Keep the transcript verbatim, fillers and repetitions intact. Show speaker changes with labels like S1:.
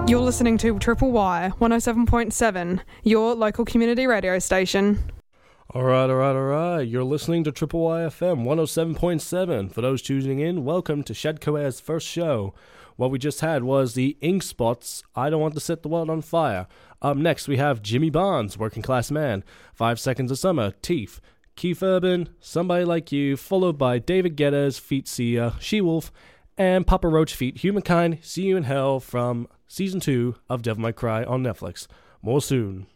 S1: You're listening to Triple Y one oh seven point seven, your local community radio station.
S2: Alright, alright, alright. You're listening to Triple Y F M one oh seven point seven. For those tuning in, welcome to Shedco Air's first show. What we just had was the Ink Spots, I Don't Want to Set the World on Fire. Up next, we have Jimmy Barnes, Working Class Man, Five Seconds of Summer, Teeth, Keith Urban, Somebody Like You, followed by David Guetta's Feet Sia, She-Wolf, and Papa Roach Feet, Humankind, See You in Hell from Season two of Devil May Cry on Netflix. More soon.